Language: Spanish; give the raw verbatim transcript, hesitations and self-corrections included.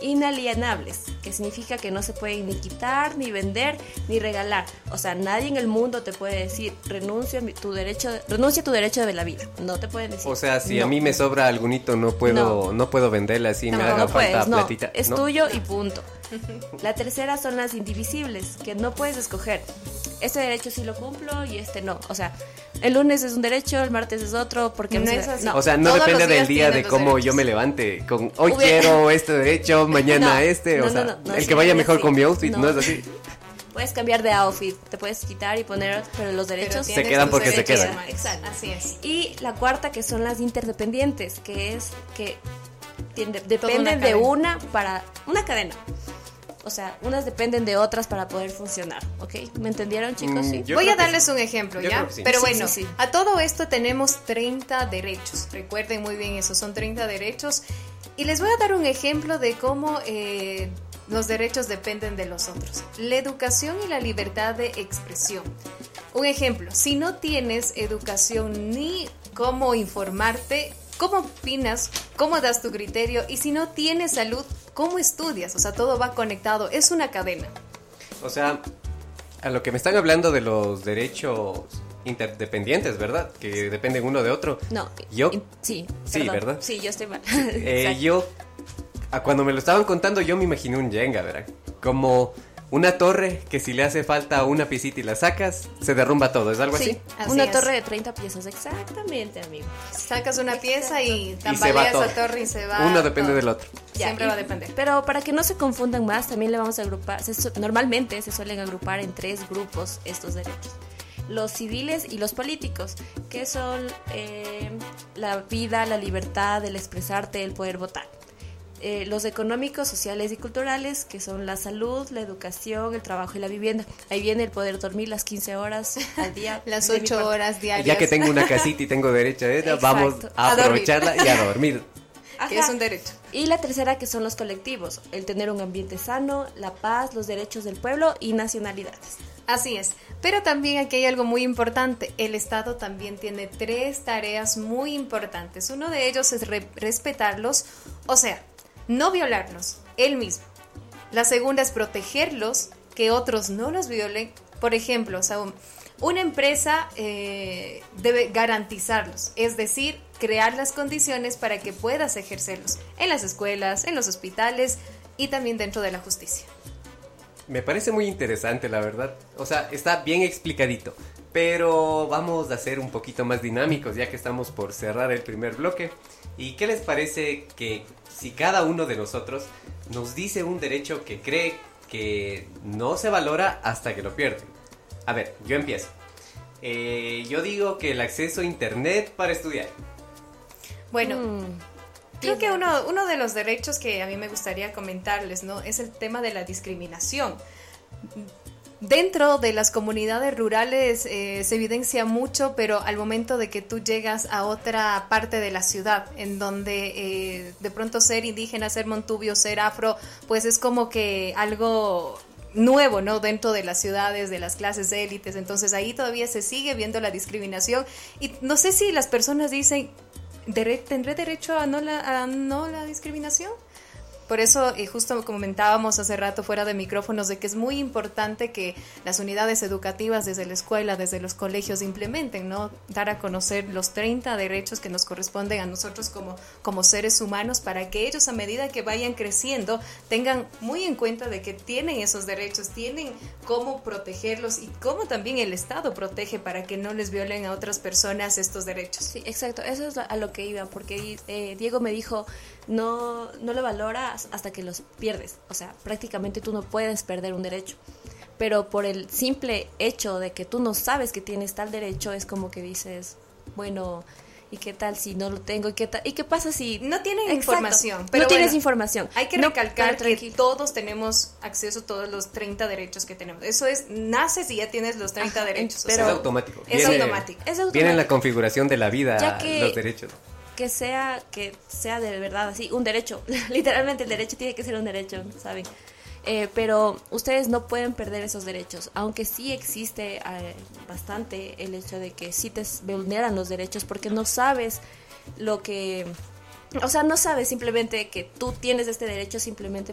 inalienables, que significa que no se pueden ni quitar, ni vender, ni regalar. O sea, nadie en el mundo te puede decir, renuncia a tu derecho, renuncia a tu derecho de la vida. No te pueden decir. O sea, si no. a mí me sobra algunito, no puedo, no, no puedo venderla así, no, me haga no falta puedes, no. platita. Es ¿no? tuyo y punto. La tercera son las indivisibles, que no puedes escoger. Este derecho sí lo cumplo y este no. O sea, el lunes es un derecho, el martes es otro, porque no no es así. O sea, no Todos depende los días del día de tienen los cómo derechos. yo me levante. Con hoy Hubiera- quiero este derecho, mañana No, este. O no, sea, no, no, no, el sí, que vaya no, mejor sí. con mi outfit, no, No. es así. Puedes cambiar de outfit, te puedes quitar y poner, pero los derechos Pero tienes quedan tus porque se derechos, quedan. Max. Exacto. Así es. Y la cuarta, que son las interdependientes, que es que tiende- una dependen de cadena. una para una cadena. O sea, unas dependen de otras para poder funcionar, ¿ok? ¿Me entendieron, chicos? Mm, Sí. yo Voy creo a que darles sí. un ejemplo, Yo ¿ya? creo que sí. Pero Sí, bueno, sí, sí. a todo esto tenemos treinta derechos. Recuerden muy bien eso, son treinta derechos. Y les voy a dar un ejemplo de cómo eh, los derechos dependen de los otros. La educación y la libertad de expresión. Un ejemplo, si no tienes educación ni cómo informarte, ¿cómo opinas? ¿Cómo das tu criterio? Y si no tienes salud, ¿cómo estudias? O sea, todo va conectado, es una cadena. O sea, a lo que me están hablando de los derechos interdependientes, ¿verdad? Que dependen uno de otro. No. Yo, in- Sí. Sí, perdón. ¿verdad? Sí, yo estoy mal. eh, Exacto. yo, a cuando me lo estaban contando, yo me imaginé un Jenga, ¿verdad? Como una torre que si le hace falta una piecita y la sacas, se derrumba todo, ¿es algo Sí, así? Así una es. torre de treinta piezas, exactamente, amigo. Sacas una pieza y Y se va tambaleas todo. la torre y se va. Uno depende todo. del otro. Ya, Siempre y- va a depender. Pero para que no se confundan más, también le vamos a agrupar. se su- normalmente se suelen agrupar en tres grupos estos derechos: los civiles y los políticos, que son eh, la vida, la libertad, el expresarte, el poder votar. Eh, los económicos, sociales y culturales, que son la salud, la educación, el trabajo y la vivienda. Ahí viene el poder dormir las quince horas al día. Las de mi ocho parte. horas diarias. Ya que tengo una casita y tengo derecho a ella, Exacto. vamos a, A dormir. aprovecharla y a dormir. Que Ajá. es un derecho. Y la tercera, que son los colectivos: el tener un ambiente sano, la paz, los derechos del pueblo y nacionalidades. Así es. Pero también aquí hay algo muy importante. El Estado también tiene tres tareas muy importantes. Uno de ellos es re- respetarlos, o sea, no violarlos, él mismo. La segunda es protegerlos, que otros no los violen. Por ejemplo, o sea, un- una empresa eh, debe garantizarlos, es decir, crear las condiciones para que puedas ejercerlos en las escuelas, en los hospitales y también dentro de la justicia. Me parece muy interesante, la verdad. O sea, está bien explicadito. Pero vamos a ser un poquito más dinámicos, ya que estamos por cerrar el primer bloque. ¿Y qué les parece que si cada uno de nosotros nos dice un derecho que cree que no se valora hasta que lo pierde? A ver, yo empiezo. Eh, yo digo que el acceso a internet para estudiar. Bueno, Mm. creo que uno, uno de los derechos que a mí me gustaría comentarles, ¿no? Es el tema de la discriminación. Dentro de las comunidades rurales eh, se evidencia mucho, pero al momento de que tú llegas a otra parte de la ciudad, en donde eh, de pronto ser indígena, ser montubio, ser afro, pues es como que algo nuevo, ¿no? Dentro de las ciudades, de las clases élites. Entonces ahí todavía se sigue viendo la discriminación. Y no sé si las personas dicen, "Dere- ¿tendré derecho a no la, a no la discriminación?" Por eso, eh, justo comentábamos hace rato fuera de micrófonos, de que es muy importante que las unidades educativas desde la escuela, desde los colegios implementen, ¿no? Dar a conocer los treinta derechos que nos corresponden a nosotros como, como seres humanos, para que ellos, a medida que vayan creciendo, tengan muy en cuenta de que tienen esos derechos, tienen cómo protegerlos y cómo también el Estado protege para que no les violen a otras personas estos derechos. Sí, exacto, eso es a lo que iba, porque eh, Diego me dijo, no, no lo valoras hasta que los pierdes, o sea, prácticamente tú no puedes perder un derecho, pero por el simple hecho de que tú no sabes que tienes tal derecho, es como que dices, bueno, ¿y qué tal si no lo tengo? ¿Y qué tal? ¿Y qué pasa si No tienen Exacto, información, pero no tienes bueno, información? Hay que No, recalcar pero que tranquilo. todos tenemos acceso a todos los treinta derechos que tenemos. Eso es, naces y ya tienes los treinta Ajá, derechos. o pero- es sea, automático. es Viene- automático. Es automático. Viene en la configuración de la vida Ya que- los derechos. que sea que sea de verdad así un derecho. Literalmente el derecho tiene que ser un derecho, ¿saben? Eh, pero ustedes no pueden perder esos derechos, aunque sí existe eh, bastante el hecho de que sí te vulneran los derechos porque no sabes lo que, o sea, no sabes simplemente que tú tienes este derecho simplemente